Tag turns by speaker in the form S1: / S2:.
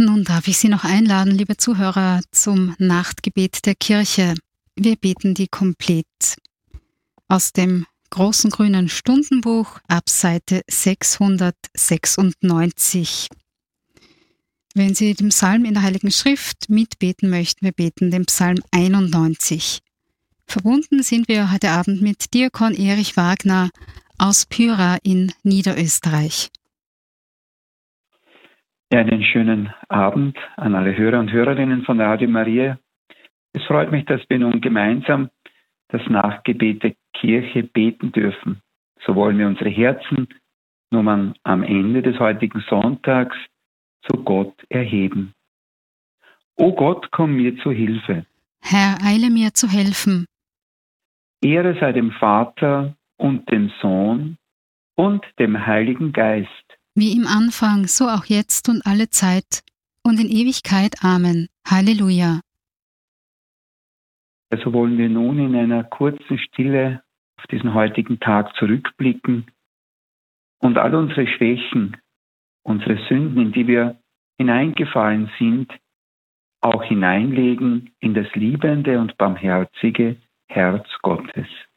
S1: Nun darf ich Sie noch einladen, liebe Zuhörer, zum Nachtgebet der Kirche. Wir beten die komplett aus dem großen grünen Stundenbuch ab Seite 696. Wenn Sie den Psalm in der Heiligen Schrift mitbeten möchten, wir beten den Psalm 91. Verbunden sind wir heute Abend mit Diakon Erich Wagner aus Pyhra in Niederösterreich.
S2: Ja, einen schönen Abend an alle Hörer und Hörerinnen von Radio Maria. Es freut mich, dass wir nun gemeinsam das Nachtgebet der Kirche beten dürfen. So wollen wir unsere Herzen nun am Ende des heutigen Sonntags zu Gott erheben. O Gott, komm mir zu Hilfe.
S1: Herr, eile mir zu helfen.
S2: Ehre sei dem Vater und dem Sohn und dem Heiligen Geist.
S1: Wie im Anfang, so auch jetzt und alle Zeit und in Ewigkeit. Amen. Halleluja.
S2: Also wollen wir nun in einer kurzen Stille auf diesen heutigen Tag zurückblicken und all unsere Schwächen, unsere Sünden, in die wir hineingefallen sind, auch hineinlegen in das liebende und barmherzige Herz Gottes.